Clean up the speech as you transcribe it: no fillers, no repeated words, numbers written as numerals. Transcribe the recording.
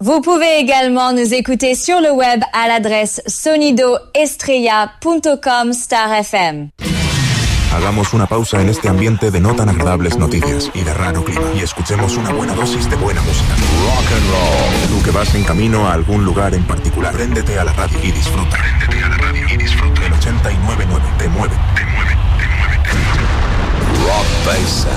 Vous pouvez également nous écouter sur le web à l'adresse sonidoestrella.com/FM. Hagamos una pausa en este ambiente de no tan agradables noticias y de raro clima y escuchemos una buena dosis de buena música. Rock and roll. Tú que vas en camino a algún lugar en particular, préndete a la radio y disfruta. Préndete a la radio y disfruta. El 89.9 te mueve, te mueve, te mueve, te mueve. Rock Bass.